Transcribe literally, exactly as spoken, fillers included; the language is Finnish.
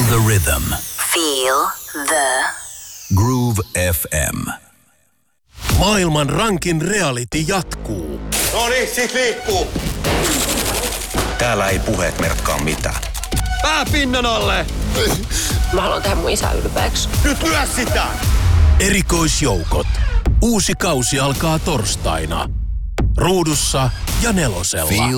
the rhythm. Feel the Groove F M. Maailman rankin reality jatkuu. No niin, sit liikkuu. Täällä ei puheet merkkaa mitään. Pää pinnan alle. Mä haluan tehdä mun isä ylpeäksi. Nyt lyö sitä. Erikoisjoukot. Uusi kausi alkaa torstaina. Ruudussa ja Nelosella.